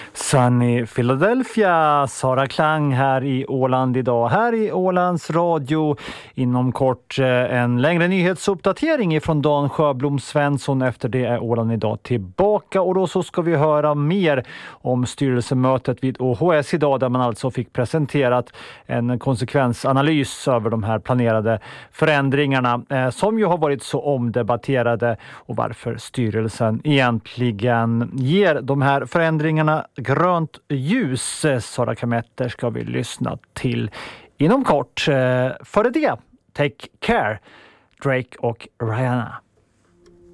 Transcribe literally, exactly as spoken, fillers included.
Sunny Philadelphia, Sara Klang här i Åland idag. Här i Ålands radio inom kort en längre nyhetsuppdatering ifrån Dan Sjöblom Svensson. Efter det är Åland idag tillbaka och då så ska vi höra mer om styrelsemötet vid O H S idag där man alltså fick presenterat en konsekvensanalys över de här planerade förändringarna eh, som ju har varit så omdebatterade och varför styrelsen egentligen ger de här förändringarna grönt ljus. Sara Kametter ska vi lyssna till inom kort. Före det, Take Care, Drake och Rihanna.